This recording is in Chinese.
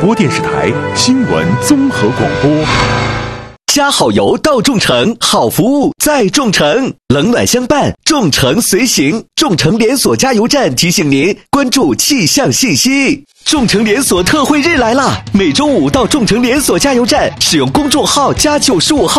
播电视台新闻综合广播。 加好油到众诚，好服务在众诚，冷暖相伴，众诚随行。众诚连锁加油站提醒您关注气象信息。众诚连锁特惠日来啦！每周五到众诚连锁加油站，使用公众号加95号。